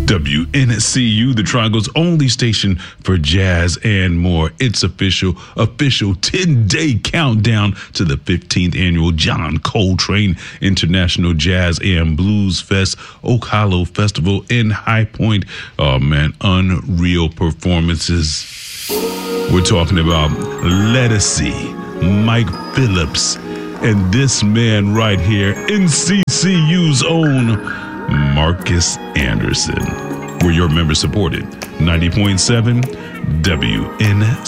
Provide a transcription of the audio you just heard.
WNCU, the Triangle's only station for jazz and more. It's official 10-day countdown to the 15th annual John Coltrane International Jazz and Blues Fest, Oak Hollow Festival in High Point. Oh man, unreal performances. We're talking about Ledisi, Mike Phillips, and this man right here, NCCU's own Marcus Anderson. We're your member supported 90.7 WNCU.